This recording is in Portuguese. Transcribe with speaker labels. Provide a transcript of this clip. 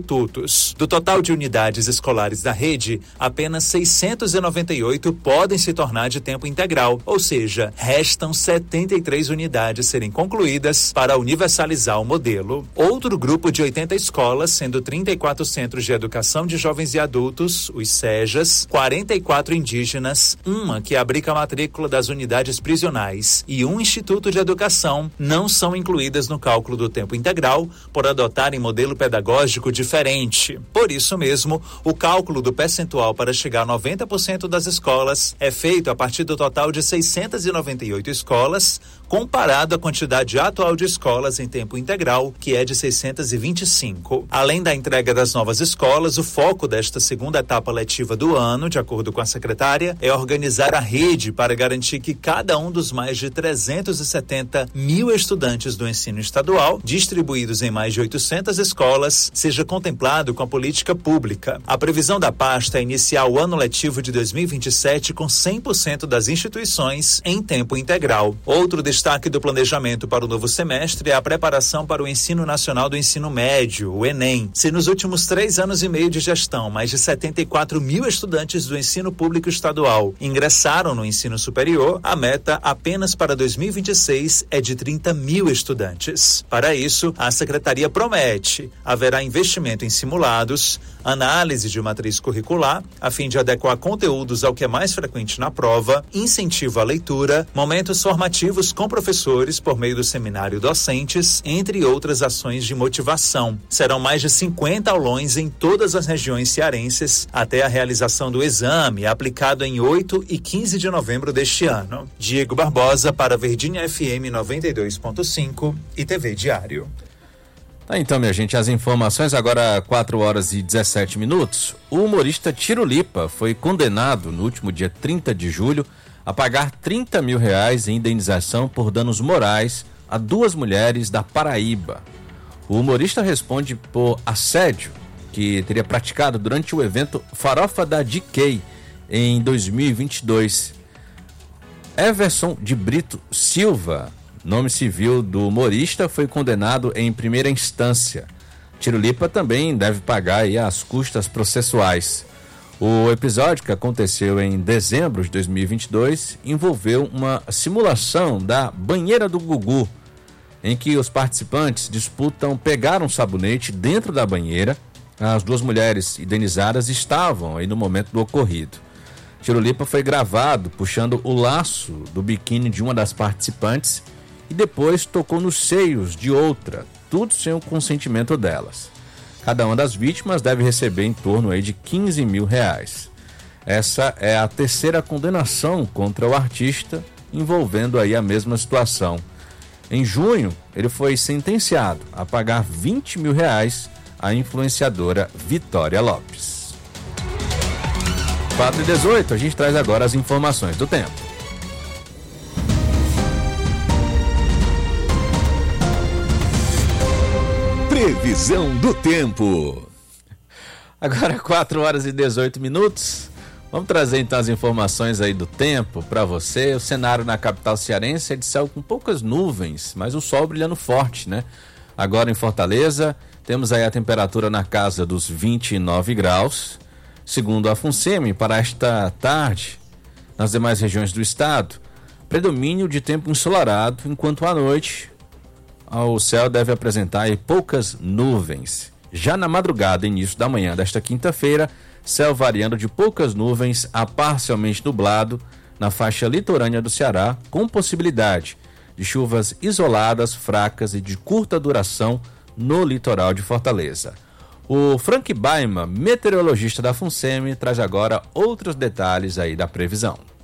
Speaker 1: substitutos. Do total de unidades escolares da rede, apenas 698 podem se tornar de tempo integral, ou seja, restam 73 unidades serem concluídas para universalizar o modelo. Outro grupo de 80 escolas, sendo 34 centros de educação de jovens e adultos, os SEJAs, 44 indígenas, uma que abriga a matrícula das unidades prisionais e um instituto de educação, não são incluídas no cálculo do tempo integral por adotarem modelo pedagógico diferente. Por isso mesmo, o cálculo do percentual para chegar a 90% das escolas é feito a partir do total de 698 escolas, comparado à quantidade atual de escolas em tempo integral, que é de 625. Além da entrega das novas escolas, o foco desta segunda etapa letiva do ano, de acordo com a secretária, é organizar a rede para garantir que cada um dos mais de 370 mil estudantes do ensino estadual, distribuídos em mais de 800 escolas, seja contemplado com a política pública. A previsão da pasta é iniciar o ano letivo de 2027 com 100% das instituições em tempo integral. Outro destaque do planejamento para o novo semestre é a preparação para o Ensino Nacional do Ensino Médio, o Enem. Se nos últimos 3 anos e meio de gestão, mais de 74 mil estudantes do ensino público estadual ingressaram no ensino superior, a meta apenas para 2026 é de 30 mil estudantes. Para isso, a Secretaria promete: haverá investimento em simulados, análise de matriz curricular, a fim de adequar conteúdos ao que é mais frequente na prova, incentivo à leitura, momentos formativos com professores por meio do seminário docentes, entre outras ações de motivação. Serão mais de 50 aulões em todas as regiões cearenses até a realização do exame, aplicado em 8 e 15 de novembro deste ano. Diego Barbosa para Verdinha FM 92.5 e TV Diário.
Speaker 2: Tá, então, minha gente, as informações agora 4h17. O humorista Tiro Lipa foi condenado no último dia 30 de julho a pagar R$30 mil em indenização por danos morais a 2 mulheres da Paraíba. O humorista responde por assédio que teria praticado durante o evento Farofa da DK em 2022. Everson de Brito Silva, nome civil do humorista, foi condenado em primeira instância. Tiro Lipa também deve pagar aí as custas processuais. O episódio, que aconteceu em dezembro de 2022, envolveu uma simulação da banheira do Gugu, em que os participantes disputam pegar um sabonete dentro da banheira. As 2 mulheres indenizadas estavam aí no momento do ocorrido. Tiro Lipa foi gravado puxando o laço do biquíni de uma das participantes e depois tocou nos seios de outra, tudo sem o consentimento delas. Cada uma das vítimas deve receber em torno aí de R$15 mil. Essa é a terceira condenação contra o artista, envolvendo aí a mesma situação. Em junho, ele foi sentenciado a pagar R$20 mil à influenciadora Vitória Lopes. 4h18, a gente traz agora as informações do tempo.
Speaker 3: Previsão do tempo.
Speaker 2: Agora 4h18. Vamos trazer então as informações aí do tempo para você. O cenário na capital cearense é de céu com poucas nuvens, mas o sol brilhando forte, né? Agora em Fortaleza, temos aí a temperatura na casa dos 29 graus. Segundo a FUNSEMI, para esta tarde, nas demais regiões do estado, predomínio de tempo ensolarado, enquanto à noite o céu deve apresentar aí poucas nuvens. Já na madrugada e início da manhã desta quinta-feira, céu variando de poucas nuvens a parcialmente nublado na faixa litorânea do Ceará, com possibilidade de chuvas isoladas, fracas e de curta duração no litoral de Fortaleza. O Frank Baima, meteorologista da FUNSEMI, traz agora outros detalhes aí da previsão.